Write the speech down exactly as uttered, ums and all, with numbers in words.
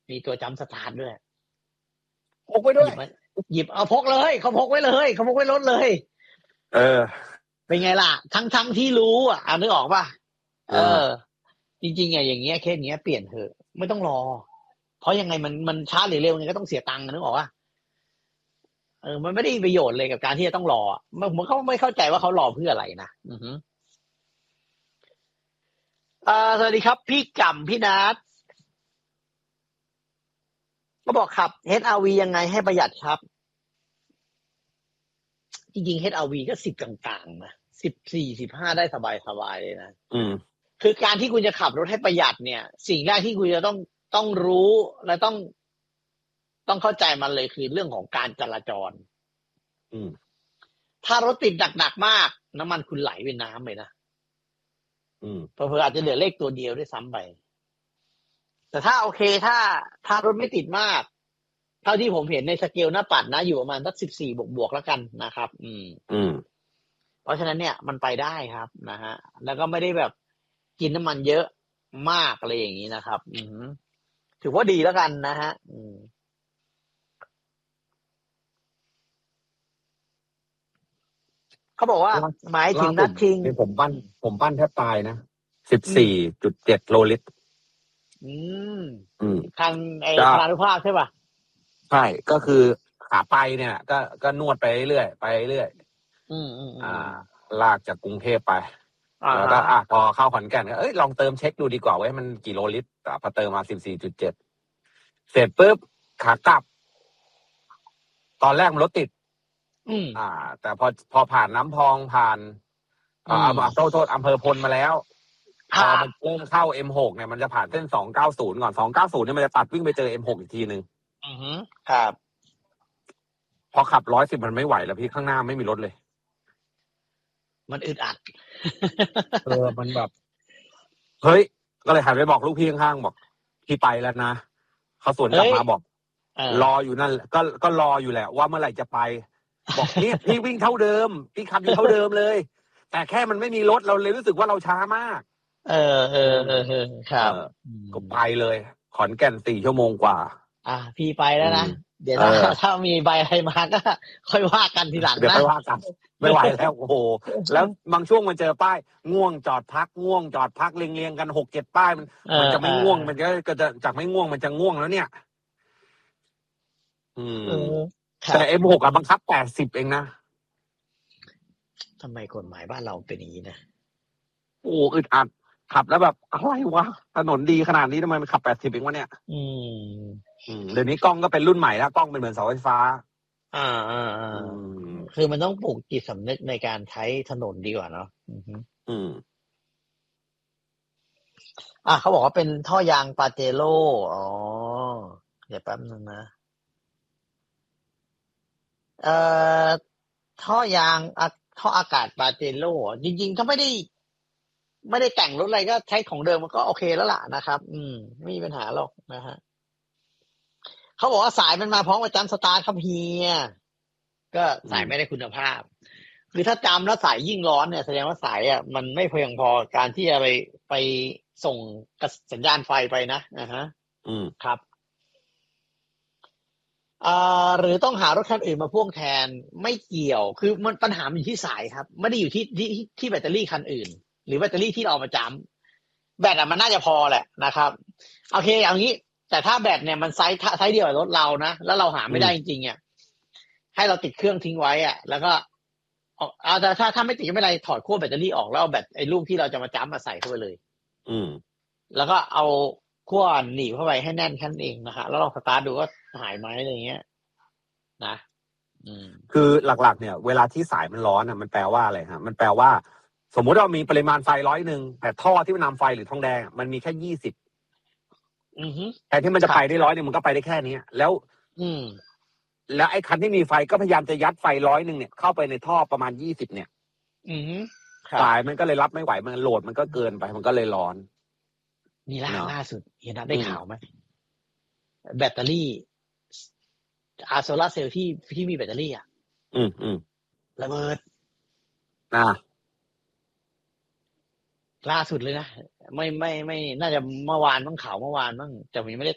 มีตัวจัมป์สตาร์ทด้วยพกไว้ด้วยหยิบเอาพกเลยเขาพกไว้เลยเขาพกไว้รถเลยเออเป็นไงล่ะทั้งทั้งที่รู้อ่ะนึกออกป่ะเออจริงๆไงอย่างเงี้ยเคสเงี้ยเปลี่ยนเถอะไม่ต้องรอเพราะยังไงมันมันช้าหรือเร็วไงก็ต้องเสียตังค์นึกออกป่ะเออมันไม่ได้ประโยชน์เลยกับการที่จะต้องรอผมเขาไม่เข้าใจว่าเขารอเพื่ออะไรนะอือฮึอ่าสวัสดีครับพี่กำพี่นัทก็บอกขับ เอช อาร์ วี ยังไงให้ประหยัดครับจริงๆ เอช อาร์ วี ก็สิบกลางๆนะสิบสี่สิบห้าได้สบายๆเลยนะอืมคือการที่คุณจะขับรถให้ประหยัดเนี่ยสิ่งแรกที่คุณจะต้องต้องรู้และต้องต้องเข้าใจมันเลยคือเรื่องของการจราจรอืมถ้ารถติดหนักๆมากน้ำมันคุณไหลเป็นน้ำเลยนะอืมเผลอๆอาจจะเหลือเลขตัวเดียวด้วยซ้ำไปแต่ถ้าโอเคถ้าถ้ารถไม่ติดมากเท่าที่ผมเห็นในสเกลหน้าปัดนะอยู่ประมาณสักสิบสี่บวกๆแล้วกันนะครับอืมอืมเพราะฉะนั้นเนี่ยมันไปได้ครับนะฮะแล้วก็ไม่ได้แบบกินน้ำมันเยอะมากอะไรอย่างนี้นะครับอืมถือว่าดีแล้วกันนะฮะอืมเขาบอกว่าหมายถึงนัดชิงนี่ผมปั้นผมปั้นแทบตายนะสิบสี่จุดเจ็ดโลลิตรอืมอืมคันไอ้พลานุภาพใช่ป่ะใช่ก็คือขาไปเนี่ยก็ก็นวดไปเรื่อยไปเรื่อยอืมอืมอ่าลากจากกรุงเทพไปอ่าแล้วก็อ่ะพอเข้าขอนแก่นก็เอ้ยลองเติมเช็คดูดีกว่าไว้มันกี่โลลิตรอ่ะพอเติมมาสิบสี่จุดเจ็ดเสร็จปุ๊บขากลับ ตอนแรกมันรถติดอืมอ่า แต่พอพอผ่านน้ำพองผ่านอ่าอ่าโทษโทษอำเภอพลมาแล้วพอมันเริ่มเข้า เอ็ม หก เนี่ยมันจะผ่านเส้นสองเก้าศูนย์ก่อนสองเก้าศูนย์เนี่ยมันจะตัดวิ่งไปเจอ เอ็ม หก อีกทีนึงอือฮึครับพอขับร้อยสิบมันไม่ไหวแล้วพี่ข้างหน้าไม่มีรถเลยมันอึดอัดเออมันแบบเฮ้ยก็เลยหันไปบอกลูกพี่ข้างๆบอกพี่ไปแล้วนะเขาสวนกลับมาบอกรออยู่นั่นก็ก็รออยู่แหละว่าเมื่อไหร่จะไปบอกเนี่ยพี่วิ่งเท่าเดิมพี่ขับอยู่เท่าเดิมเลยแต่แค่มันไม่มีรถเราเลยรู้สึกว่าเราช้ามากเออเออเออเออครับก็ไปเลยขอนแก่นสี่ชั่วโมงกว่าอ่ะพี่ไปแล้วนะเดี๋ยวถ้าถ้ามีใบอะไรมาก็ค่อยว่ากันทีหลังนะเดี๋ยวค่อยว่ากันไม่ไหวแล้วโอ้โหแล้วบางช่วงมันเจอป้ายง่วงจอดพักง่วงจอดพักเรียงๆกันหกเจ็ดป้ายมันมันจะไม่ง่วงมันก็จะจากไม่ง่วงมันจะง่วงแล้วเนี่ยอืมแต่ เอ็ม หก อ่ะบังคับแปดสิบเองนะทำไมกฎหมายบ้านเราเป็นอย่างนี้นะโอ้อึดอัดขับแล้วแบบอะไรวะถนนดีขนาดนี้ทำไมมันขับแปดสิบเองวะเนี่ยอืมอืมเดี๋ยวนี้กล้องก็เป็นรุ่นใหม่แล้วกล้องเป็นเหมือนเสาไฟฟ้าอ่าอ่าอ่าคือมันต้องปลูกจิตสำนึกในการใช้ถนนดีกว่าเนาะอืมอ่ะเขาบอกว่าเป็นท่อยางปาเจโร่อ๋อเดี๋ยวแป๊บนึงนะเอ่อท่อยางท่ออากาศปาเจโร่จริงๆถ้าไม่ได้ไม่ได้แต่งรถอะไรก็ใช้ของเดิมมันก็โอเคแล้วล่ะนะครับ อืมไม่มีปัญหาหรอกนะฮะเขาบอกว่าสายมันมาพร้อมกับจัมป์สตาร์ทครับเฮียก็สายไม่ได้คุณภาพคือถ้าจำแล้วสายยิ่งร้อนเนี่ยแสดงว่าสายอ่ะมันไม่เพียงพอการที่จะไปไปส่งสัญญาณไฟไปนะนะฮะอืมครับอ่าหรือต้องหารถคันอื่นมาพ่วงแทนไม่เกี่ยวคือมันปัญหามันอยู่ที่สายครับไม่ได้อยู่ที่ที่ที่แบตเตอรี่คันอื่นหรือแบตเตอรี่ที่เราเอามาจัมป์แบตอ่ะมันน่าจะพอแหละนะครับโอเคอย่างนี้แต่ถ้าแบตเนี่ยมันไซส์ไซส์เดียวกับรถเรานะแล้วเราหาไม่ได้จริงๆอ่ะให้เราติดเครื่องทิ้งไว้อ่ะแล้วก็เอาแต่ถ้าถ้าไม่ติดก็ไม่เป็นไรถอดขั้วแบตเตอรี่ออกแล้วเอาแบตไอ้ลูกที่เราจะมาจัมป์มาใส่เข้าไปเลยอืมแล้วก็เอาขั้วหนีบเข้าไปให้แน่นแค่นั้นเองนะฮะแล้วลองสตาร์ทดูว่าหายไหมอะไรเงี้ยนะคือหลักๆเนี่ยเวลาที่สายมันร้อนอ่ะมันแปลว่าอะไรฮะมันแปลว่าสมมุติเรามีปริมาณไฟร้อยหนึ่งแต่ท่อที่มันนำไฟหรือทองแดงมันมีแค่ยี่สิบแต่ที่มันจะไปได้ร้อยหนึ่งมันก็ไปได้แค่นี้แล้ว อืมแล้วไอ้คันที่มีไฟก็พยายามจะยัดไฟร้อยหนึ่งเนี่ยเข้าไปในท่อประมาณยี่สิบเนี่ย อือสายมันก็เลยรับไม่ไหวมันโหลดมันก็เกินไปมันก็เลยร้อนนี่ล่าล่าสุดเห็นนะได้ข่าวไหมแบตเตอรี่อาโซลาเซลล์ที่ที่มีแบตเตอรี่อ่ะอืมอืมระเบิดอ่าล่าสุดเลยนะไม่ไม่ไม่น่าจะเมื่อวานบ้างข่าวเมื่อวานบ้างแต่ผมยังไม่ได้